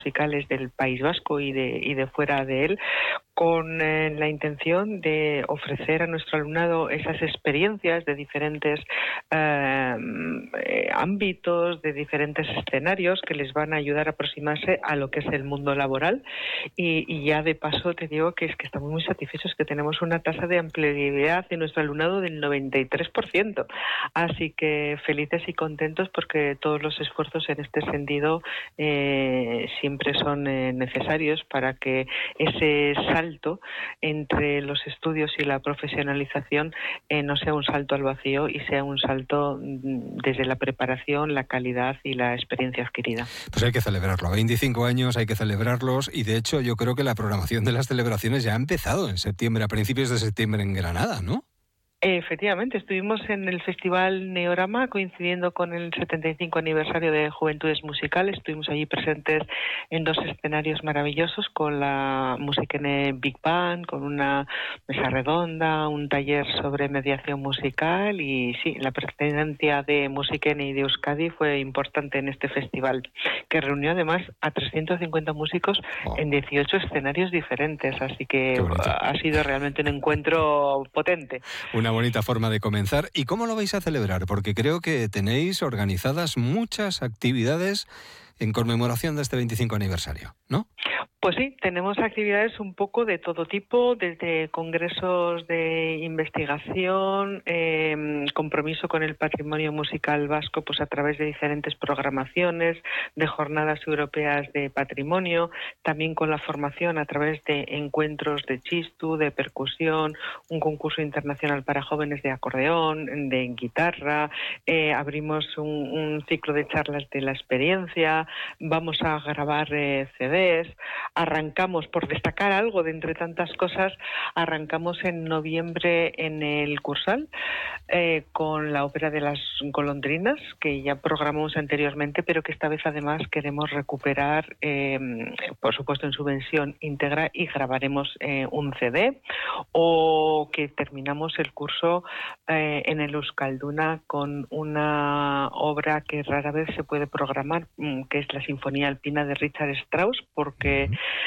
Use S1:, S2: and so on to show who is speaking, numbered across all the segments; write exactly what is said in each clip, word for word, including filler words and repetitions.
S1: musicales del País Vasco y de, y de fuera de él, con eh, la intención de ofrecer a nuestro alumnado esas experiencias de diferentes eh, eh, ámbitos, de diferentes escenarios que les van a ayudar a aproximarse a lo que es el mundo laboral. Y, y ya de paso te digo que es que estamos muy satisfechos, que tenemos una tasa de empleabilidad de nuestro alumnado del noventa y tres por ciento. Así que felices y contentos porque todos los esfuerzos en este sentido eh, siempre son eh, necesarios para que ese salto entre los estudios y la profesionalización eh, no sea un salto al vacío y sea un salto desde la preparación, la calidad y la experiencia adquirida.
S2: Pues hay que celebrarlo. veinticinco años, hay que celebrarlos y de hecho yo creo que la programación de las celebraciones ya ha empezado en septiembre, a principios de septiembre en Granada, ¿no?
S1: Efectivamente, estuvimos en el Festival Neorama coincidiendo con el setenta y cinco aniversario de Juventudes Musicales. Estuvimos allí presentes en dos escenarios maravillosos con la Musikene Big Band, con una mesa redonda, un taller sobre mediación musical y sí, la presencia de Musikene y de Euskadi fue importante en este festival, que reunió además a trescientos cincuenta músicos oh. en dieciocho escenarios diferentes, así que ha sido realmente un encuentro potente.
S2: Una bonita forma de comenzar. ¿Y cómo lo vais a celebrar? Porque creo que tenéis organizadas muchas actividades en conmemoración de este veinticinco aniversario, ¿no?
S1: Pues sí, tenemos actividades un poco de todo tipo, desde congresos de investigación, eh, compromiso con el patrimonio musical vasco, pues a través de diferentes programaciones, de jornadas europeas de patrimonio, también con la formación a través de encuentros de chistu, de percusión, un concurso internacional para jóvenes de acordeón, de guitarra, eh, abrimos un, un ciclo de charlas de la experiencia, vamos a grabar eh, C Ds. Arrancamos, por destacar algo de entre tantas cosas, arrancamos en noviembre en el Cursal eh, con la ópera de las golondrinas, que ya programamos anteriormente, pero que esta vez además queremos recuperar, eh, por supuesto en su versión íntegra, y grabaremos eh, un C D, o que terminamos el curso eh, en el Euskalduna con una obra que rara vez se puede programar, que es la Sinfonía Alpina de Richard Strauss, porque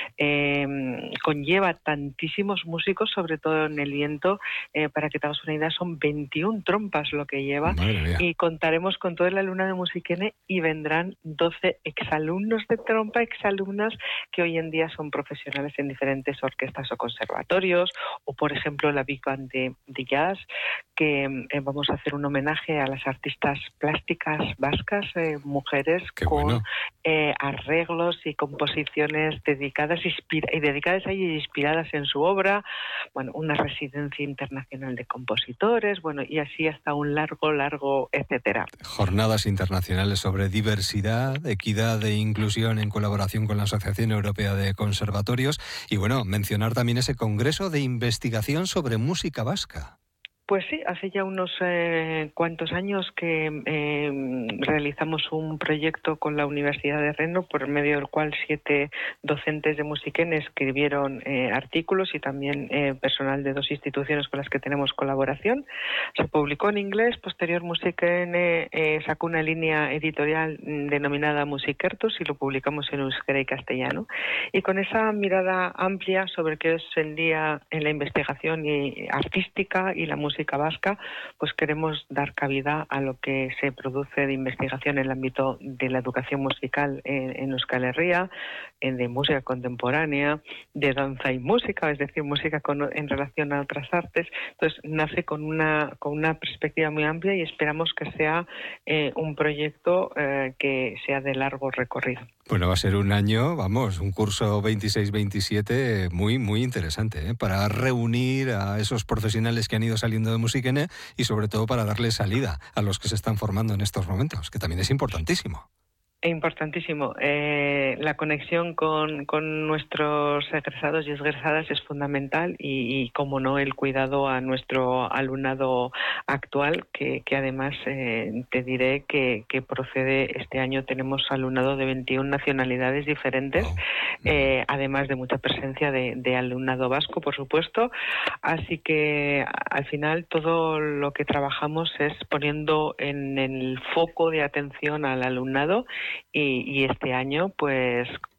S1: Eh, conlleva tantísimos músicos, sobre todo en el viento, eh, para que te hagas una idea, son veintiuna trompas lo que lleva, y contaremos con toda la luna de Musikene y vendrán doce exalumnos de trompa, exalumnas que hoy en día son profesionales en diferentes orquestas o conservatorios, o por ejemplo la Big Band de, de Jazz, que eh, vamos a hacer un homenaje a las artistas plásticas vascas, eh, mujeres
S2: Qué
S1: con
S2: bueno.
S1: eh, arreglos y composiciones dedicadas inspira- y dedicadas a ella y inspiradas en su obra, bueno, una residencia internacional de compositores, bueno, y así hasta un largo, largo, etcétera.
S2: Jornadas internacionales sobre diversidad, equidad e inclusión en colaboración con la Asociación Europea de Conservatorios y, bueno, mencionar también ese congreso de investigación sobre música vasca.
S1: Pues sí, hace ya unos eh, cuantos años que eh, realizamos un proyecto con la Universidad de Rennes, por medio del cual siete docentes de Musikene escribieron eh, artículos y también eh, personal de dos instituciones con las que tenemos colaboración. Se publicó en inglés, posterior Musikene eh, sacó una línea editorial denominada Musikertus y lo publicamos en euskera y castellano. Y con esa mirada amplia sobre qué es el día en la investigación y artística y la música música vasca, pues queremos dar cabida a lo que se produce de investigación en el ámbito de la educación musical en, en Euskal Herria, en de música contemporánea, de danza y música, es decir, música con, en relación a otras artes. Entonces nace con una con una perspectiva muy amplia y esperamos que sea eh, un proyecto eh, que sea de largo recorrido.
S2: Bueno, va a ser un año, vamos, un curso veintiséis veintisiete muy, muy interesante, ¿eh? Para reunir a esos profesionales que han ido saliendo de Musikene y sobre todo para darle salida a los que se están formando en estos momentos, que también es importantísimo.
S1: Importantísimo. Eh, la conexión con, con nuestros egresados y egresadas es fundamental y, y, como no, el cuidado a nuestro alumnado actual, que, que además eh, te diré que, que procede, este año tenemos alumnado de veintiuna nacionalidades diferentes, wow. eh, además de mucha presencia de, de alumnado vasco, por supuesto. Así que al final todo lo que trabajamos es poniendo en el foco de atención al alumnado. Y, y este año, pues